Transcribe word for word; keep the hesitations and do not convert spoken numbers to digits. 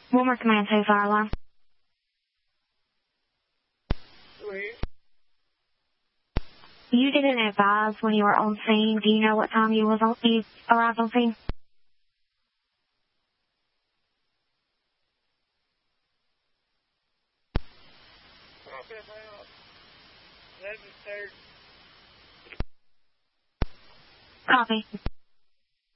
One more command to fire alarm. Wait. You didn't advise when you were on scene. Do you know what time you was on you arrived on scene? Okay, about eleven thirty. Copy.